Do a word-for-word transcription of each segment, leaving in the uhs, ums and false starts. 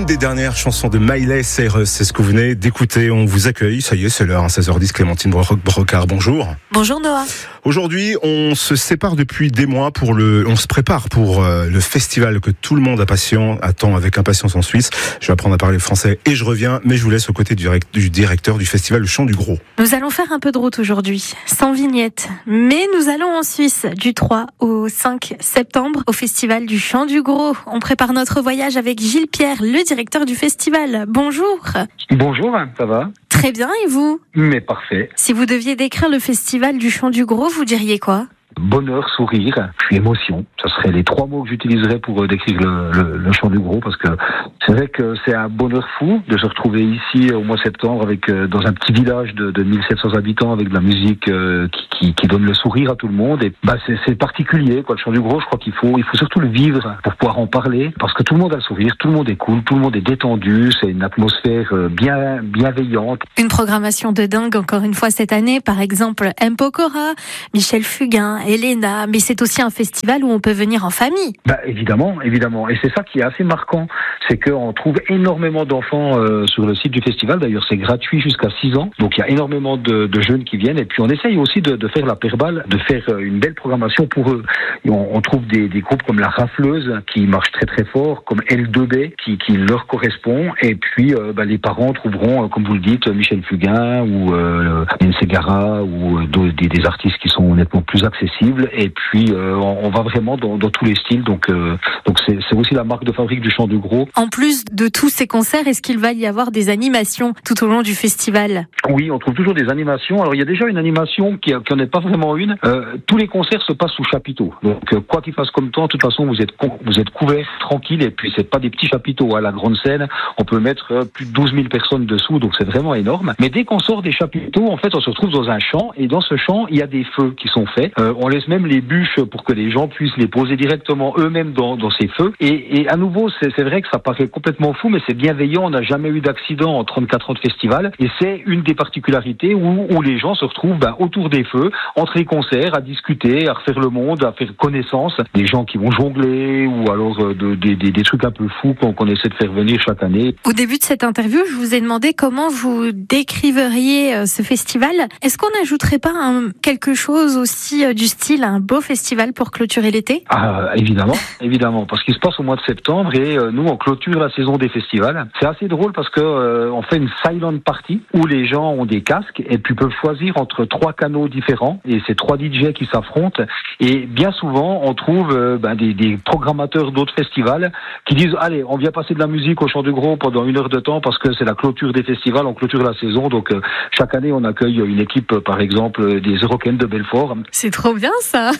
des dernières chansons de Miley Cyrus, c'est ce que vous venez d'écouter. On vous accueille, ça y est, c'est l'heure, hein, seize heures dix, Clémentine Brocard, bonjour. Bonjour Noah. Aujourd'hui, on se sépare depuis des mois pour le, on se prépare pour euh, le festival que tout le monde impatient, attend avec impatience en Suisse. Je vais apprendre à parler français et je reviens, mais je vous laisse aux côtés du, du directeur du festival Le Chant du Gros. Nous allons faire un peu de route aujourd'hui, sans vignette, mais nous allons en Suisse du trois au cinq septembre au festival du Chant du Gros. On prépare notre voyage avec Gilles Pierre, le directeur du festival. Bonjour. Bonjour, ça va ? Très bien, et vous ? Mais parfait. Si vous deviez décrire le festival du Chant du Gros, vous diriez quoi ? Bonheur, sourire, puis émotion. Ce seraient les trois mots que j'utiliserais pour décrire le, le, le Chant du Gros, parce que c'est vrai que c'est un bonheur fou de se retrouver ici au mois de septembre avec dans un petit village de, de mille sept cents habitants avec de la musique euh, qui, qui, qui donne le sourire à tout le monde. Et bah c'est, c'est particulier, quoi. Le Chant du Gros, je crois qu'il faut, il faut surtout le vivre pour pouvoir en parler, parce que tout le monde a le sourire, tout le monde est cool, tout le monde est détendu. C'est une atmosphère bien bienveillante. Une programmation de dingue encore une fois cette année, par exemple M. Pokora, Michel Fugain, Elena, mais c'est aussi un festival où on peut venir en famille. Bah évidemment, évidemment, et c'est ça qui est assez marquant, c'est qu'on trouve énormément d'enfants euh, sur le site du festival. D'ailleurs, c'est gratuit jusqu'à six ans, donc il y a énormément de, de jeunes qui viennent. Et puis on essaye aussi de, de faire la paire balle, de faire une belle programmation pour eux. Et on, on trouve des, des groupes comme la Rafleuse qui marche très très fort, comme L deux B qui, qui leur correspond. Et puis euh, bah, les parents trouveront, euh, comme vous le dites, Michel Fugain ou euh, Segara ou euh, des, des artistes qui sont honnêtement plus accessibles. Et puis euh, on, on va vraiment dans, dans tous les styles. Donc euh, donc c'est, c'est aussi la marque de fabrique du Chant du Gros. En plus de tous ces concerts, est-ce qu'il va y avoir des animations tout au long du festival ? Oui, on trouve toujours des animations. Alors il y a déjà une animation qui n'en est pas vraiment une. Euh, tous les concerts se passent sous chapiteau. Donc euh, quoi qu'il fasse comme temps, de toute façon vous êtes vous êtes couverts, tranquille. Et puis c'est pas des petits chapiteaux. À la grande scène, on peut mettre euh, plus de douze mille personnes dessous. Donc c'est vraiment énorme. Mais dès qu'on sort des chapiteaux, en fait, on se retrouve dans un champ. Et dans ce champ, il y a des feux qui sont faits. Euh, on laisse même les bûches pour que les gens puissent les poser directement eux-mêmes dans, dans ces feux. Et, et à nouveau, c'est, c'est vrai que ça paraît complètement fou, mais c'est bienveillant. On n'a jamais eu d'accident en trente-quatre ans de festival. Et c'est une des particularités où, où les gens se retrouvent ben, autour des feux, entre les concerts, à discuter, à refaire le monde, à faire connaissance. Des gens qui vont jongler ou alors euh, de, de, de, des trucs un peu fous qu'on, qu'on essaie de faire venir chaque année. Au début de cette interview, je vous ai demandé comment vous décriveriez euh, ce festival. Est-ce qu'on n'ajouterait pas un, quelque chose aussi euh, du style un beau festival pour clôturer l'été ? Ah, évidemment, évidemment, parce qu'il se passe au mois de septembre et euh, nous on clôture la saison des festivals. C'est assez drôle parce que euh, on fait une silent party où les gens ont des casques et puis peuvent choisir entre trois canaux différents et c'est trois D J qui s'affrontent et bien souvent on trouve euh, ben, des, des programmateurs d'autres festivals qui disent allez on vient passer de la musique au Chant du Gros pendant une heure de temps parce que c'est la clôture des festivals, on clôture la saison donc euh, chaque année on accueille une équipe par exemple des Eurocaines de Belfort. C'est trop bien ça.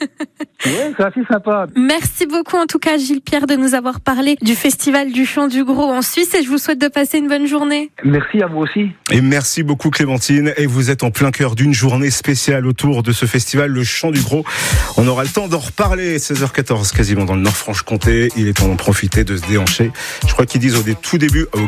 Ouais, c'est assez sympa. Merci beaucoup en tout cas Gilles Pierre de nous avoir parlé du festival du Chant du Gros en Suisse et je vous souhaite de passer une bonne journée. Merci à vous aussi. Et merci beaucoup Clémentine. Et vous êtes en plein cœur d'une journée spéciale autour de ce festival, le Chant du Gros. On aura le temps d'en reparler. seize heures quatorze quasiment dans le Nord-Franche-Comté. Il est temps d'en profiter, de se déhancher. Je crois qu'ils disent au tout début...